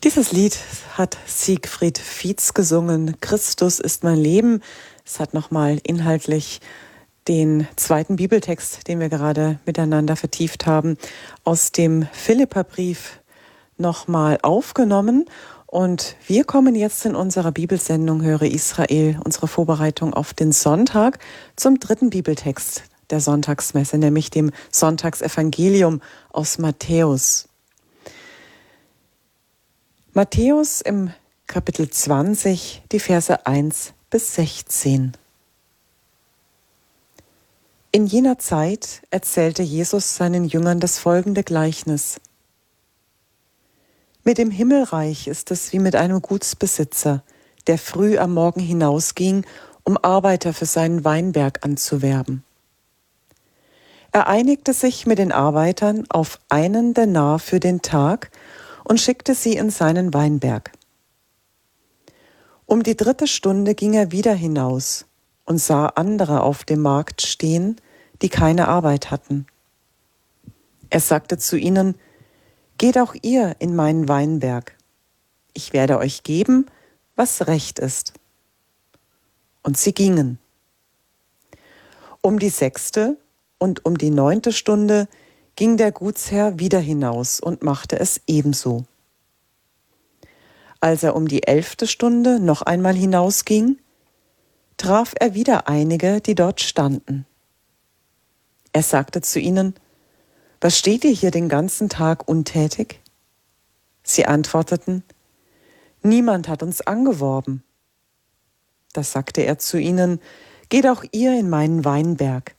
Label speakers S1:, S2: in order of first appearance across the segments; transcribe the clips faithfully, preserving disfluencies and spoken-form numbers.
S1: Dieses Lied hat Siegfried Fietz gesungen. Christus ist mein Leben. Es hat nochmal inhaltlich den zweiten Bibeltext, den wir gerade miteinander vertieft haben, aus dem Philipperbrief nochmal aufgenommen. Und wir kommen jetzt in unserer Bibelsendung Höre Israel, unsere Vorbereitung auf den Sonntag, zum dritten Bibeltext der Sonntagsmesse, nämlich dem Sonntagsevangelium aus Matthäus. Matthäus im Kapitel zwanzig, die Verse eins bis sechzehn. In jener Zeit erzählte Jesus seinen Jüngern das folgende Gleichnis. Mit dem Himmelreich ist es wie mit einem Gutsbesitzer, der früh am Morgen hinausging, um Arbeiter für seinen Weinberg anzuwerben. Er einigte sich mit den Arbeitern auf einen Denar für den Tag und schickte sie in seinen Weinberg. Um die dritte Stunde ging er wieder hinaus und sah andere auf dem Markt stehen, die keine Arbeit hatten. Er sagte zu ihnen: Geht auch ihr in meinen Weinberg. Ich werde euch geben, was recht ist. Und sie gingen. Um die sechste und um die neunte Stunde ging der Gutsherr wieder hinaus und machte es ebenso. Als er um die elfte Stunde noch einmal hinausging, traf er wieder einige, die dort standen. Er sagte zu ihnen: Was steht ihr hier den ganzen Tag untätig? Sie antworteten: Niemand hat uns angeworben. Da sagte er zu ihnen: Geht auch ihr in meinen Weinberg.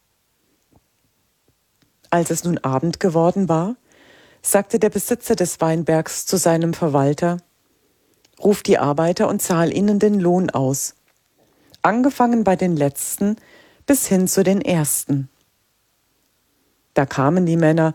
S1: Als es nun Abend geworden war, sagte der Besitzer des Weinbergs zu seinem Verwalter: Ruf die Arbeiter und zahl ihnen den Lohn aus, angefangen bei den Letzten bis hin zu den Ersten. Da kamen die Männer